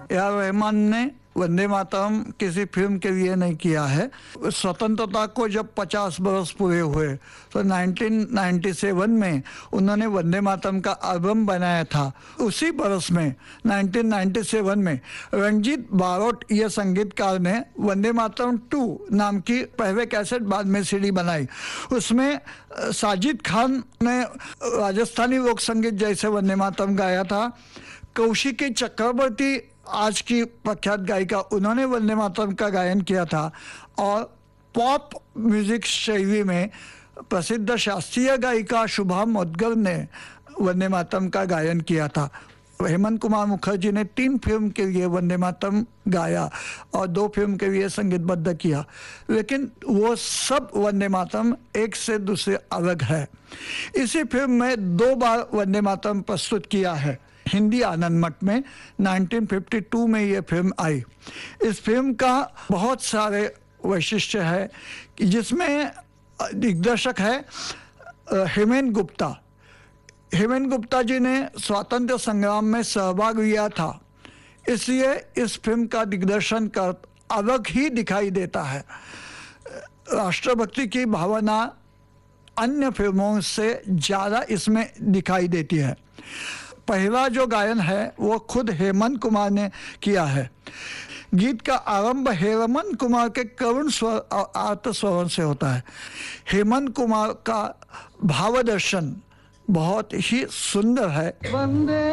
AR. Rahman ने वंदे मातरम किसी film के लिए नहीं किया है। स्वतंत्रता को जब 50 बरस पूरे हुए तो 1997 में उन्होंने वंदे मातरम का एल्बम बनाया था। उसी बरस में 1997 में रंजीत बारोट ये संगीतकार ने वंदे मातरम 2 नाम की पहले कैसेट बाद में सीडी बनाई। उसमें साजिद खान ने राजस्थानी लोक संगीत जैसे वंदे मातरम गाया था। कौशिकी चक्रवर्ती आज की प्रख्यात गायिका, उन्होंने वंदे मातरम का गायन किया था। और पॉप म्यूजिक शैली में प्रसिद्ध शास्त्रीय गायिका शुभा मुदगल ने वंदे मातरम का गायन किया था। हेमंत कुमार मुखर्जी ने 3 फिल्म के लिए वंदे मातरम गाया और 2 फिल्म के लिए संगीतबद्ध किया, लेकिन वो सब वंदे मातरम एक से दूसरे अलग है। इसी फिल्म में 2 बार वंदे मातरम प्रस्तुत किया है। हिंदी आनंद मठ में 1952 में ये फिल्म आई। इस फिल्म का बहुत सारे वैशिष्ट्य है, जिसमें दिग्दर्शक है हेमेन गुप्ता। हेमेन गुप्ता जी ने स्वातंत्र संग्राम में सहभाग लिया था, इसलिए इस फिल्म का दिग्दर्शन कर अलग ही दिखाई देता है। राष्ट्रभक्ति की भावना अन्य फिल्मों से ज़्यादा इसमें दिखाई देती है। पहला जो गायन है वो खुद हेमंत कुमार ने किया है। गीत का आरंभ हेमंत कुमार के करुण स्वर और आर्त स्वरों से होता है। हेमंत कुमार का भावदर्शन बहुत ही सुंदर है।